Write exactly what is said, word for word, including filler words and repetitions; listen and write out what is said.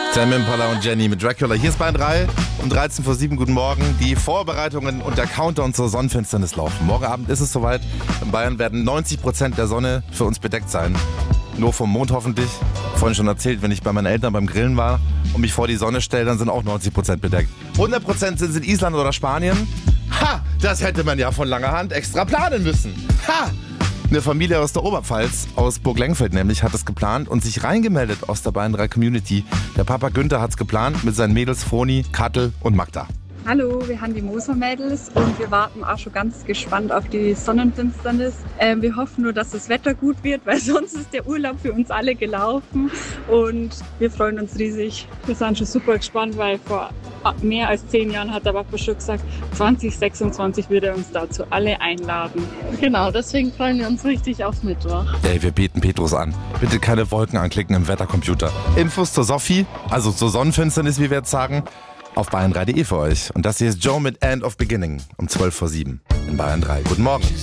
Tame Impala und Jenny mit Dracula. Hier ist Bayern drei um dreizehn vor sieben. Guten Morgen. Die Vorbereitungen und der Countdown zur Sonnenfinsternis laufen. Morgen Abend ist es soweit. In Bayern werden neunzig Prozent der Sonne für uns bedeckt sein. Nur vom Mond hoffentlich. Vorhin schon erzählt, wenn ich bei meinen Eltern beim Grillen war und mich vor die Sonne stelle, dann sind auch neunzig Prozent bedeckt. hundert Prozent sind es in Island oder Spanien. Ha! Das hätte man ja von langer Hand extra planen müssen. Ha! Eine Familie aus der Oberpfalz, aus Burg-Lengfeld nämlich, hat es geplant und sich reingemeldet aus der Bayern drei Community. Der Papa Günther hat es geplant mit seinen Mädels Froni, Kattel und Magda. Hallo, wir haben die Moser-Mädels und wir warten auch schon ganz gespannt auf die Sonnenfinsternis. Ähm, wir hoffen nur, dass das Wetter gut wird, weil sonst ist der Urlaub für uns alle gelaufen und wir freuen uns riesig. Wir sind schon super gespannt, weil vor mehr als zehn Jahren hat der Papa schon gesagt, zwanzig sechsundzwanzig würde er uns dazu alle einladen. Genau, deswegen freuen wir uns richtig auf Mittwoch. Ey, wir beten Petrus an. Bitte keine Wolken anklicken im Wettercomputer. Infos zur Sophie, also zur Sonnenfinsternis, wie wir jetzt sagen, auf bayern drei punkt de für euch. Und das hier ist Joe mit End of Beginning um zwölf vor sieben in Bayern drei. Guten Morgen.